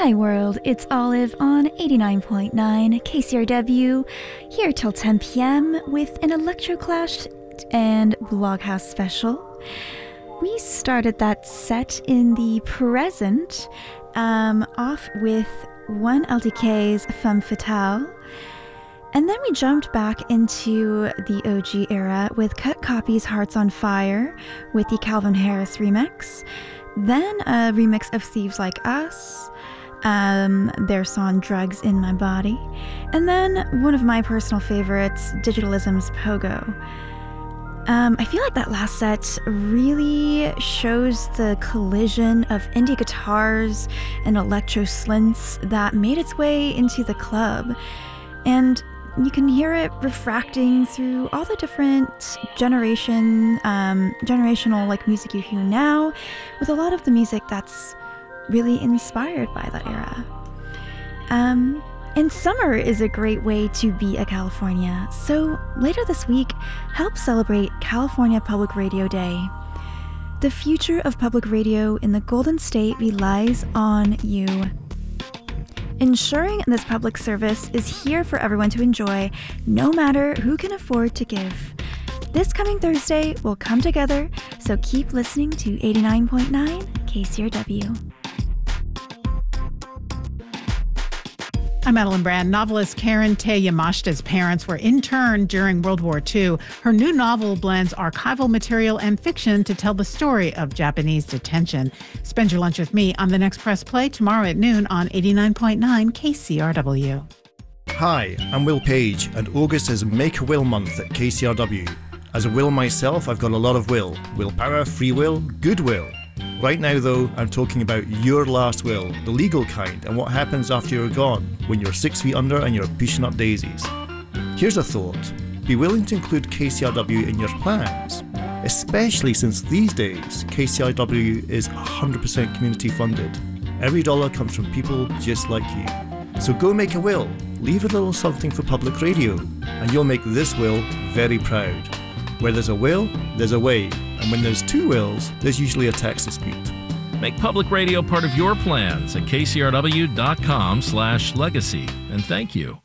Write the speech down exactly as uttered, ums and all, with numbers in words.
Hi world, it's Olive on eighty-nine point nine K C R W, here till ten p.m. with an Electroclash and Bloghouse special. We started that set in the present, um, off with one L D K's Femme Fatale, and then we jumped back into the O G era with Cut Copy's Hearts on Fire with the Calvin Harris remix, then a remix of Thieves Like Us, Um, their song Drugs in My Body, and then one of my personal favorites, Digitalism's Pogo. Um, I feel like that last set really shows the collision of indie guitars and electro slynths that made its way into the club, and you can hear it refracting through all the different generation, um, generational like music you hear now, with a lot of the music that's really inspired by that era. Um, and summer is a great way to be a California, so later this week, help celebrate California Public Radio Day. The future of public radio in the Golden State relies on you. Ensuring this public service is here for everyone to enjoy, no matter who can afford to give. This coming Thursday, we'll come together, so keep listening to eighty-nine point nine K C R W. I'm Madeline Brand. Novelist Karen Tay Yamashita's parents were interned during World War Two. Her new novel blends archival material and fiction to tell the story of Japanese detention. Spend your lunch with me on The Next Press Play tomorrow at noon on eighty-nine point nine K C R W. Hi, I'm Will Page, and August is Make a Will Month at K C R W. As a Will myself, I've got a lot of will. Willpower, free will, goodwill. Right now, though, I'm talking about your last will, the legal kind, and what happens after you're gone, when you're six feet under and you're pushing up daisies. Here's a thought. Be willing to include K C R W in your plans, especially since these days, K C R W is one hundred percent community funded. Every dollar comes from people just like you. So go make a will, leave a little something for public radio, and you'll make this will very proud. Where there's a will, there's a way. And when there's two wills, there's usually a tax dispute. Make public radio part of your plans at kcrw.com slash legacy. And thank you.